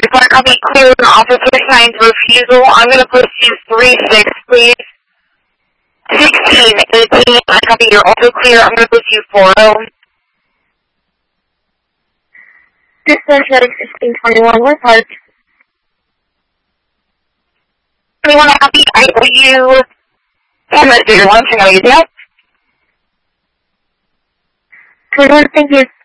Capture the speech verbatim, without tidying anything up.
just want to copy clear an officer signs refusal. I'm going to post you three six, please. sixteen eighteen, I copy you're also clear. I'm going to post you four oh. Dispatch heading sixteen twenty-one, we're parked. twenty-one, I copy. I owe you ten minutes of your lunch and anything else. twenty-one, thank you.